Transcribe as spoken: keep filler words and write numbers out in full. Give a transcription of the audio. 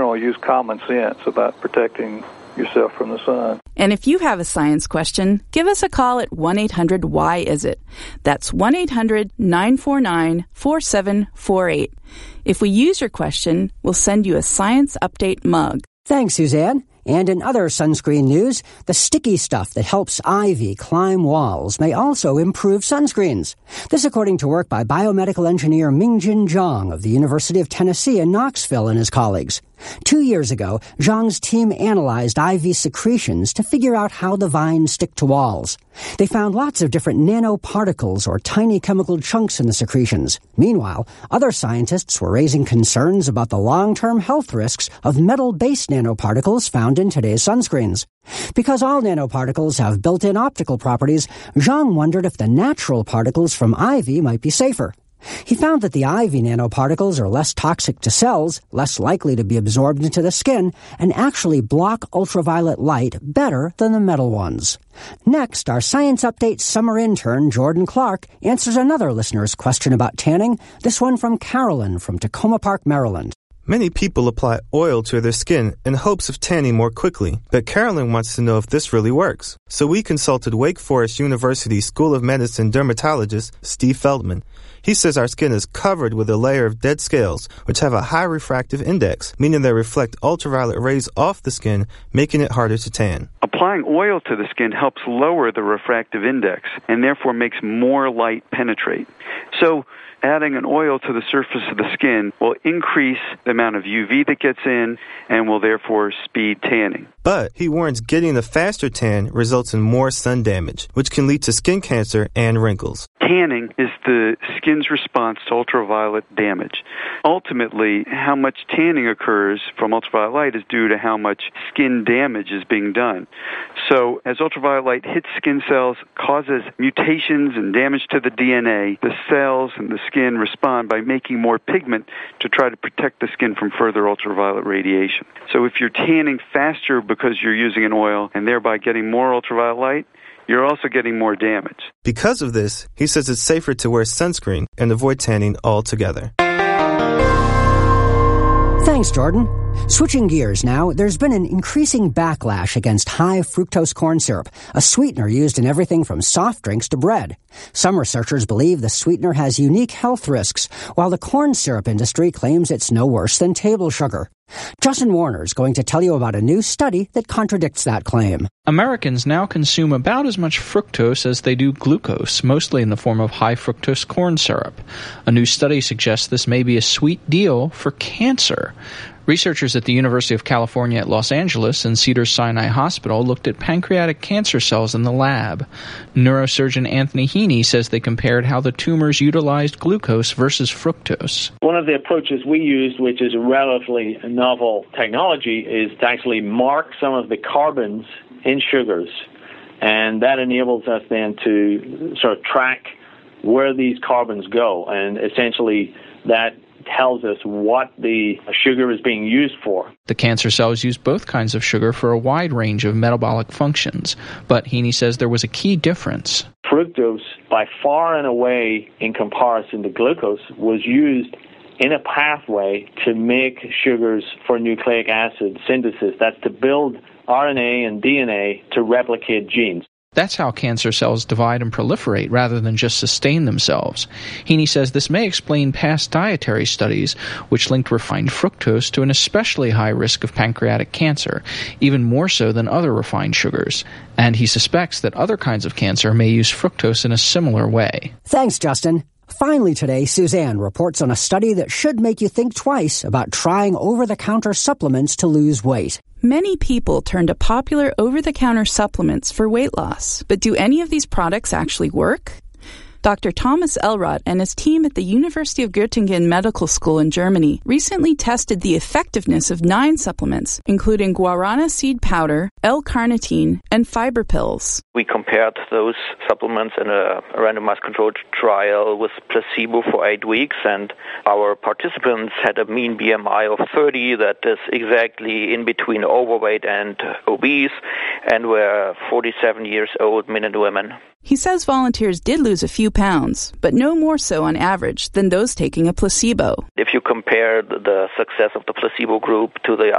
general use common sense about protecting yourself from the sun. And if you have a science question, give us a call at one eight hundred why is it. That's one eight hundred nine four nine four seven four eight. If we use your question, we'll send you a Science Update mug. Thanks, Suzanne. And in other sunscreen news, the sticky stuff that helps ivy climb walls may also improve sunscreens. This according to work by biomedical engineer Mingjin Zhang of the University of Tennessee in Knoxville and his colleagues. Two years ago, Zhang's team analyzed ivy secretions to figure out how the vines stick to walls. They found lots of different nanoparticles or tiny chemical chunks in the secretions. Meanwhile, other scientists were raising concerns about the long-term health risks of metal-based nanoparticles found in today's sunscreens. Because all nanoparticles have built-in optical properties, Zhang wondered if the natural particles from ivy might be safer. He found that the ivy nanoparticles are less toxic to cells, less likely to be absorbed into the skin, and actually block ultraviolet light better than the metal ones. Next, our Science Update summer intern, Jordan Clark, answers another listener's question about tanning, this one from Carolyn from Tacoma Park, Maryland. Many people apply oil to their skin in hopes of tanning more quickly, but Carolyn wants to know if this really works. So we consulted Wake Forest University School of Medicine dermatologist Steve Feldman. He says our skin is covered with a layer of dead scales, which have a high refractive index, meaning they reflect ultraviolet rays off the skin, making it harder to tan. Applying oil to the skin helps lower the refractive index and therefore makes more light penetrate. So adding an oil to the surface of the skin will increase the amount of U V that gets in and will therefore speed tanning. But he warns getting a faster tan results in more sun damage, which can lead to skin cancer and wrinkles. Tanning is the skin's response to ultraviolet damage. Ultimately, how much tanning occurs from ultraviolet light is due to how much skin damage is being done. So as ultraviolet light hits skin cells, causes mutations and damage to the D N A, the cells and the skin respond by making more pigment to try to protect the skin from further ultraviolet radiation. So if you're tanning faster because you're using an oil and thereby getting more ultraviolet light, you're also getting more damage. Because of this, he says it's safer to wear sunscreen and avoid tanning altogether. Thanks, Jordan. Switching gears now, there's been an increasing backlash against high fructose corn syrup, a sweetener used in everything from soft drinks to bread. Some researchers believe the sweetener has unique health risks, while the corn syrup industry claims it's no worse than table sugar. Justin Warner is going to tell you about a new study that contradicts that claim. Americans now consume about as much fructose as they do glucose, mostly in the form of high fructose corn syrup. A new study suggests this may be a sweet deal for cancer. Researchers at the University of California at Los Angeles and Cedars-Sinai Hospital looked at pancreatic cancer cells in the lab. Neurosurgeon Anthony Heaney says they compared how the tumors utilized glucose versus fructose. One of the approaches we used, which is a relatively novel technology, is to actually mark some of the carbons in sugars. And that enables us then to sort of track where these carbons go. And essentially that tells us what the sugar is being used for. The cancer cells use both kinds of sugar for a wide range of metabolic functions, but Heaney says there was a key difference. Fructose, by far and away in comparison to glucose, was used in a pathway to make sugars for nucleic acid synthesis. That's to build R N A and D N A to replicate genes. That's how cancer cells divide and proliferate rather than just sustain themselves. Heaney says this may explain past dietary studies which linked refined fructose to an especially high risk of pancreatic cancer, even more so than other refined sugars. And he suspects that other kinds of cancer may use fructose in a similar way. Thanks, Justin. Finally today, Suzanne reports on a study that should make you think twice about trying over-the-counter supplements to lose weight. Many people turn to popular over-the-counter supplements for weight loss. But do any of these products actually work? Doctor Thomas Elrod and his team at the University of Göttingen Medical School in Germany recently tested the effectiveness of nine supplements, including guarana seed powder, L-carnitine, and fiber pills. We compared those supplements in a randomized controlled trial with placebo for eight weeks, and our participants had a mean B M I of thirty, that is exactly in between overweight and obese, and were forty-seven years old, men and women. He says volunteers did lose a few pounds, but no more so on average than those taking a placebo. If you compare the success of the placebo group to the